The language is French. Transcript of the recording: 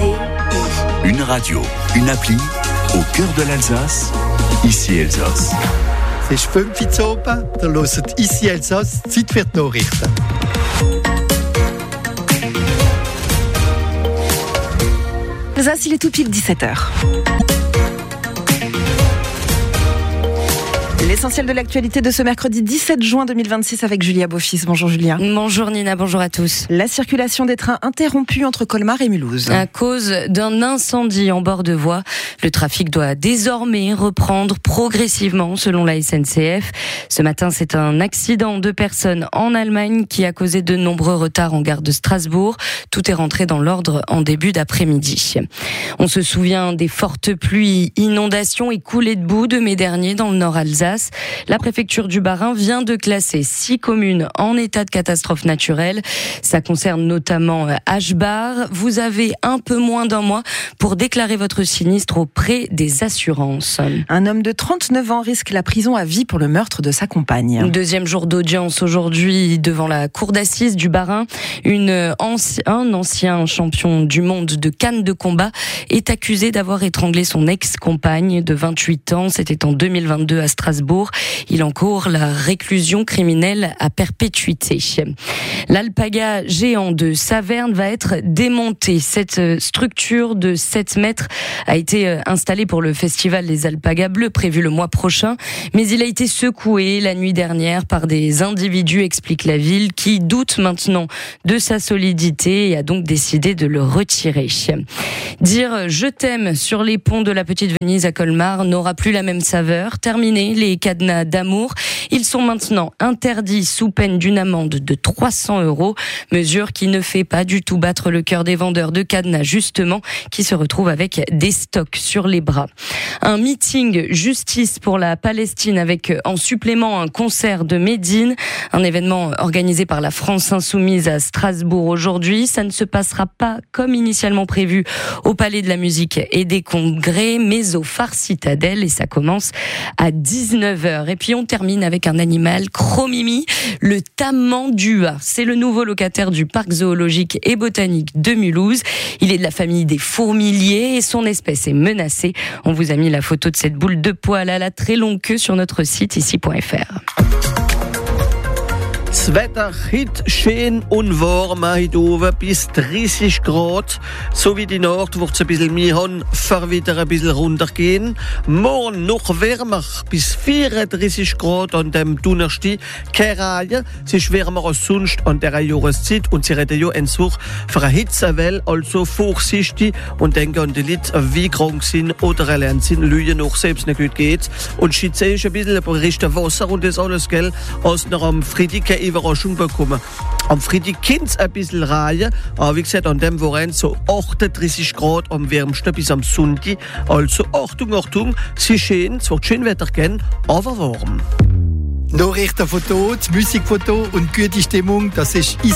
Une radio, une appli, au cœur de l'Alsace, ici Elsass. Es ist 5 Uhr oben, da hört ici Elsass, Zeit für die Nachrichten. Elsass, il est tout pile 17h. L'essentiel de l'actualité de ce mercredi 17 juin 2026 avec Julia Beaufils. Bonjour Julia. Bonjour Nina, bonjour à tous. La circulation des trains interrompue entre Colmar et Mulhouse. À cause d'un incendie en bord de voie, le trafic doit désormais reprendre progressivement selon la SNCF. Ce matin, c'est un accident de personnes en Allemagne qui a causé de nombreux retards en gare de Strasbourg. Tout est rentré dans l'ordre en début d'après-midi. On se souvient des fortes pluies, inondations et coulées de boue de mai dernier dans le Nord Alsace. La préfecture du Bas-Rhin vient de classer 6 communes en état de catastrophe naturelle. Ça concerne notamment Aschbach. Vous avez un peu moins d'un mois pour déclarer votre sinistre auprès des assurances. Un homme de 39 ans risque la prison à vie pour le meurtre de sa compagne. Deuxième jour d'audience aujourd'hui devant la cour d'assises du Bas-Rhin. Un ancien champion du monde de canne de combat est accusé d'avoir étranglé son ex-compagne de 28 ans. C'était en 2022 à Strasbourg. Il encourt la réclusion criminelle à perpétuité. L'alpaga géant de Saverne va être démontée. Cette structure de 7 mètres a été installée pour le festival des alpagas bleus prévu le mois prochain. Mais il a été secoué la nuit dernière par des individus, explique la ville, qui doutent maintenant de sa solidité et a donc décidé de le retirer. Dire « je t'aime » sur les ponts de la Petite Venise à Colmar n'aura plus la même saveur. Terminé les cadenas d'amour. Ils sont maintenant interdits sous peine d'une amende de 300 €, mesure qui ne fait pas du tout battre le cœur des vendeurs de cadenas, justement, qui se retrouvent avec des stocks sur les bras. Un meeting justice pour la Palestine avec en supplément un concert de Médine, un événement organisé par la France Insoumise à Strasbourg aujourd'hui. Ça ne se passera pas comme initialement prévu au Palais de la Musique et des Congrès, mais au Phare Citadelle, et ça commence à 19h. Et puis on termine avec un animal, Chromimi, le tamandua. C'est le nouveau locataire du parc zoologique et botanique de Mulhouse. Il est de la famille des fourmiliers et son espèce est menacée. On vous a mis la photo de cette boule de poil à la très longue queue sur notre site ici.fr. Das Wetter heute schön und warm, heute oben bis 30 Grad. So wie die Nacht wird es ein bisschen mehr haben, wieder ein bisschen runtergehen. Morgen noch wärmer, bis 34 Grad an dem Donnerstag. Keine Reihe, es ist wärmer als sonst an dieser Jahreszeit und sie reden ja einfach für eine Hitzewelle, also vorsichtig und denken an die Leute, wie krank sind oder erlernt sind, Lügen noch selbst nicht gut geht. Und schütze ist ein bisschen berichten Wasser und das alles, gell, als noch am Freitag Überraschung bekommen. Am Freitag kann es ein bisschen reihen, aber wie gesagt, an dem Wochenende so 38 Grad am wärmsten bis am Sonntag. Also Achtung, Achtung, es ist schön, es wird schön Wetter gehen, aber warm. Nachrichtenfoto, Musikfoto und gute Stimmung, das ist